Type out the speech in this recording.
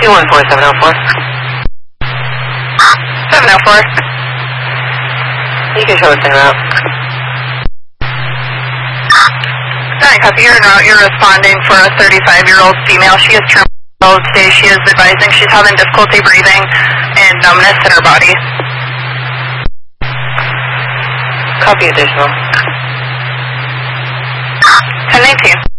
214-704. 704. You can show us en route. 9 copy, you're en route. You're responding for a 35-year-old female. She is terminal today. She is advising she's having difficulty breathing and numbness in her body. Copy additional. 1019.